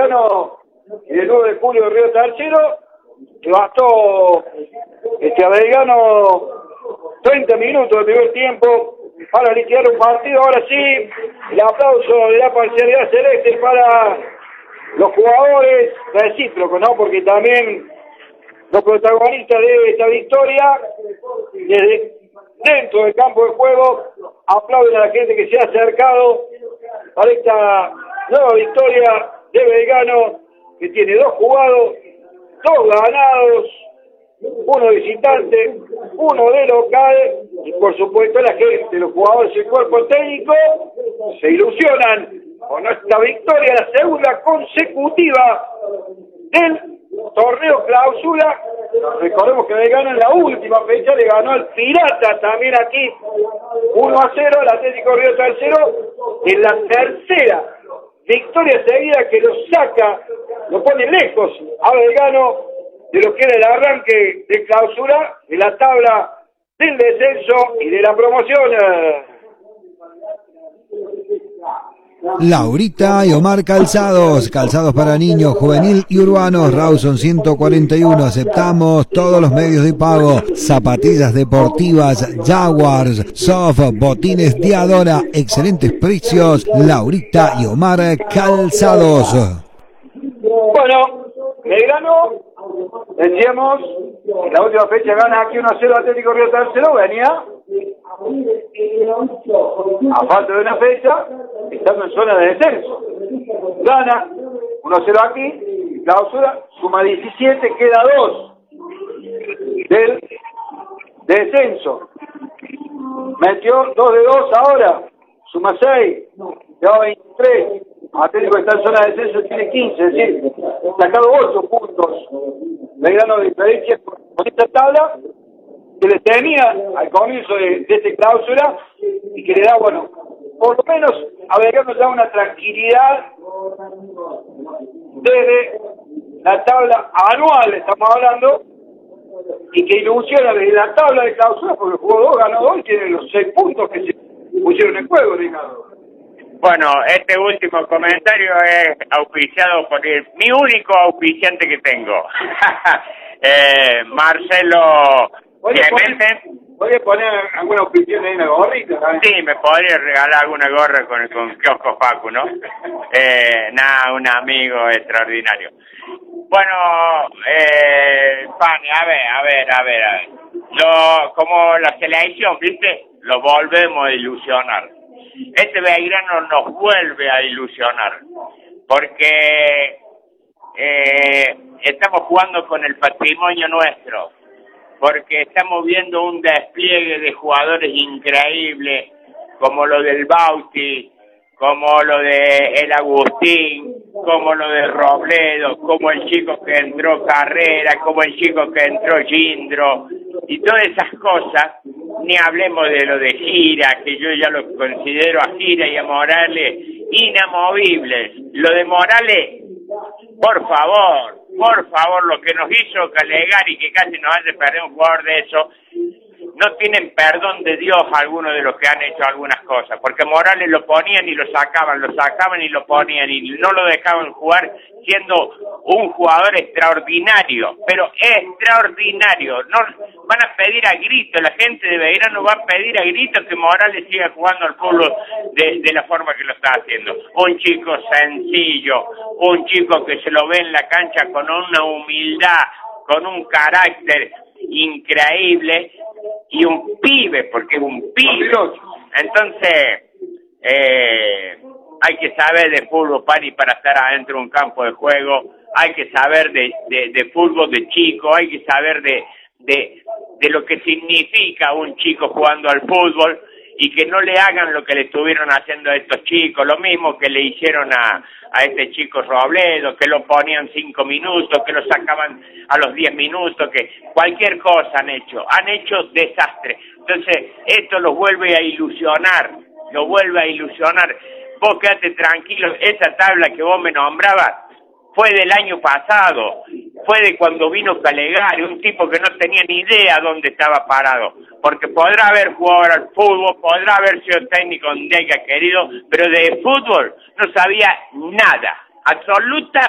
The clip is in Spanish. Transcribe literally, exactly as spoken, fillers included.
Belgrano y del nueve de julio de Río Tercero, que bastó este, a Belgrano treinta minutos de primer tiempo para liquidar un partido. Ahora sí, el aplauso de la parcialidad celeste para los jugadores, recíproco, ¿no? Porque también los protagonistas de esta victoria, desde dentro del campo de juego, aplauden a la gente que se ha acercado para esta nueva victoria de Belgrano, que tiene dos jugados, dos ganados, uno visitante, uno de local, y por supuesto la gente, los jugadores y el cuerpo técnico se ilusionan con esta victoria, la segunda consecutiva del torneo clausura. Recordemos que Belgrano en la última fecha le ganó al Pirata también aquí uno a cero al Atlético Río Tercero, en la tercera victoria seguida que lo saca, lo pone lejos a Belgrano de lo que era el arranque de clausura, de la tabla del descenso y de la promoción. Laurita y Omar Calzados, calzados para niños, juvenil y urbanos, Rawson ciento cuarenta y uno, aceptamos todos los medios de pago, zapatillas deportivas, Jaguars, Soft, botines Diadora, excelentes precios, Laurita y Omar Calzados. Bueno, Belgrano, decíamos, en la última fecha gana aquí uno a cero Atlético Río Tercero, venía a falta de una fecha, estando en zona de descenso. Gana uno a cero aquí, clausura, suma diecisiete, queda dos del descenso. Metió dos de dos ahora, suma seis, queda veintitrés. Atlético está en zona de descenso, tiene quince, es decir, sacado ocho puntos. Belgrano de diferencia con esta tabla que le tenía al comienzo de, de esta cláusula y que le da, bueno, por lo menos a Belgrano da una tranquilidad desde la tabla anual, estamos hablando, y que ilusiona desde la tabla de cláusula porque jugó dos, ganó dos y tiene los seis puntos que se pusieron en juego, Ricardo. Bueno, este último comentario es auspiciado por el, mi único auspiciante que tengo, eh, Marcelo Clemente. ¿Podría poner alguna auspiciante ahí en la gorrita? ¿sabes? Sí, me podría regalar alguna gorra con, con Kiosco Facu, ¿no? Eh, nada, un amigo extraordinario. Bueno, eh, Pani, a ver, a ver, a ver, a ver. Lo, como la selección, ¿viste? Lo volvemos a ilusionar. Este Belgrano nos vuelve a ilusionar, porque eh, estamos jugando con el patrimonio nuestro, porque estamos viendo un despliegue de jugadores increíbles, como lo del Bauti, como lo de El Agustín, como lo de Robledo, como el chico que entró Carrera, como el chico que entró Gindro, y todas esas cosas. Ni hablemos de lo de Gira, que yo ya lo considero a Gira y a Morales inamovibles. Lo de Morales, por favor, por favor, lo que nos hizo Calegari, que casi nos hace perder un jugador de eso, no tienen perdón de Dios algunos de los que han hecho algunas cosas, porque Morales lo ponían y lo sacaban, lo sacaban y lo ponían y no lo dejaban jugar siendo un jugador extraordinario, pero extraordinario. No van a pedir a gritos, la gente de Belgrano va a pedir a gritos que Morales siga jugando al fútbol de, de la forma que lo está haciendo. Un chico sencillo, un chico que se lo ve en la cancha con una humildad, con un carácter increíble, y un pibe, porque es un pibe. Entonces, eh, hay que saber de fútbol, Pani, para estar adentro de un campo de juego. Hay que saber de, de, de fútbol de chico, hay que saber de, de, de lo que significa un chico jugando al fútbol, y que no le hagan lo que le estuvieron haciendo a estos chicos, lo mismo que le hicieron a, a este chico Robledo, que lo ponían cinco minutos, que lo sacaban a los diez minutos, que cualquier cosa han hecho, han hecho desastre. Entonces, esto los vuelve a ilusionar, los vuelve a ilusionar. Vos quedate tranquilo, esa tabla que vos me nombrabas fue del año pasado, fue de cuando vino Calegari, un tipo que no tenía ni idea dónde estaba parado, porque podrá haber jugado al fútbol, podrá haber sido técnico donde haya querido, pero de fútbol no sabía nada, absoluta